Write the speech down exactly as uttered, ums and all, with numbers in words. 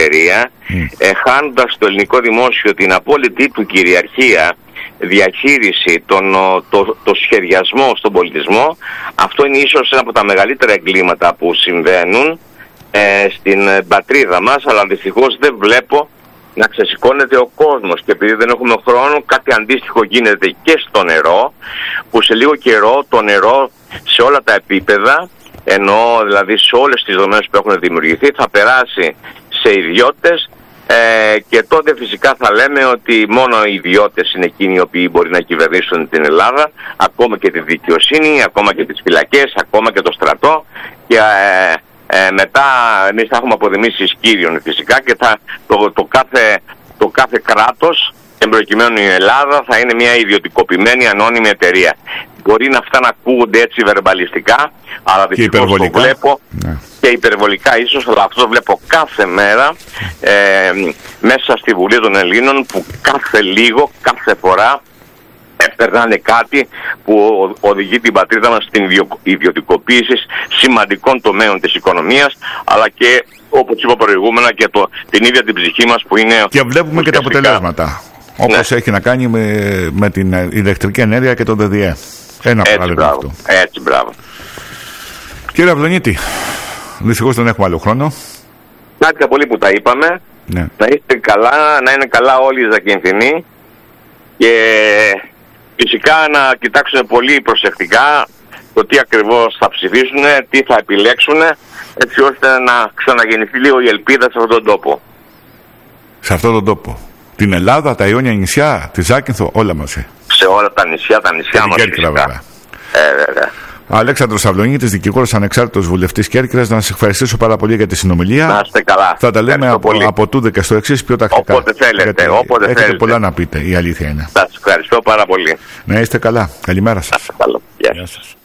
εταιρεία, mm. ε, χάνοντας το ελληνικό δημόσιο την απόλυτη του κυριαρχία, διαχείριση, τον, το, το σχεδιασμό στον πολιτισμό. Αυτό είναι ίσως ένα από τα μεγαλύτερα εγκλήματα που συμβαίνουν ε, στην πατρίδα μας, αλλά δυστυχώς δεν βλέπω να ξεσηκώνεται ο κόσμος, και επειδή δεν έχουμε χρόνο, κάτι αντίστοιχο γίνεται και στο νερό, που σε λίγο καιρό το νερό σε όλα τα επίπεδα, εννοώ δηλαδή σε όλες τις δομές που έχουν δημιουργηθεί, θα περάσει σε ιδιώτες, ε, και τότε φυσικά θα λέμε ότι μόνο οι ιδιώτες είναι εκείνοι οι οποίοι μπορεί να κυβερνήσουν την Ελλάδα, ακόμα και τη δικαιοσύνη, ακόμα και τις φυλακές, ακόμα και το στρατό, και ε, Ε, μετά εμείς θα έχουμε αποδημήσεις κύριων φυσικά, και θα, το, το, κάθε, το κάθε κράτος, εμπροκειμένου η Ελλάδα, θα είναι μια ιδιωτικοποιημένη ανώνυμη εταιρεία. Μπορεί να αυτά να ακούγονται έτσι βερμπαλιστικά, αλλά δυστυχώς το βλέπω, ναι. και υπερβολικά ίσως, αλλά αυτό το βλέπω κάθε μέρα ε, μέσα στη Βουλή των Ελλήνων, που κάθε λίγο, κάθε φορά περνάνε κάτι που οδηγεί την πατρίδα μας στην ιδιωτικοποίηση σημαντικών τομέων της οικονομίας, αλλά και, όπως είπα προηγούμενα, και το, την ίδια την ψυχή μας που είναι... Και βλέπουμε και τα αποτελέσματα, όπως ναι. έχει να κάνει με, με την ηλεκτρική ενέργεια και το ΔΔΕ. Ένα παράδειγμα αυτό. Έτσι, μπράβο. Κύριε Αυλονίτη, δυστυχώς δεν έχουμε άλλο χρόνο. Κάτι πολύ που τα είπαμε. Ναι. Να είστε καλά, να είναι καλά όλοι οι Ζακυνθινοί, και φυσικά να κοιτάξουν πολύ προσεκτικά το τι ακριβώς θα ψηφίσουν, τι θα επιλέξουν, έτσι ώστε να ξαναγεννηθεί λίγο η ελπίδα σε αυτόν τον τόπο. Σε αυτόν τον τόπο. Την Ελλάδα, τα Ιόνια νησιά, τη Ζάκυνθο, όλα μαζί. Σε όλα τα νησιά, τα νησιά μας φυσικά. Ε, βέβαια. Αλέξανδρος Αυλονίτης, δικηγόρος ανεξάρτητος βουλευτής Κέρκυρας, να σας ευχαριστήσω πάρα πολύ για τη συνομιλία. Να είστε καλά. Θα τα λέμε από, από τούδε και στο εξής πιο τακτικά. Όποτε θέλετε. Όποτε έχετε θέλετε. Πολλά να πείτε, η αλήθεια είναι. Σας ευχαριστώ πάρα πολύ. Να είστε καλά. Καλημέρα σας. Γεια σας.